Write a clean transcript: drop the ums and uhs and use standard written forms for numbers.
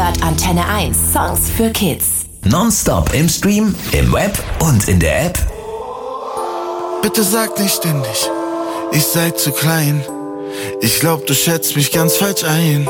hört Antenne 1 Songs für Kids. Nonstop im Stream, im Web und in der App. Bitte sag nicht ständig, ich sei zu klein. Ich glaub, du schätzt mich ganz falsch ein.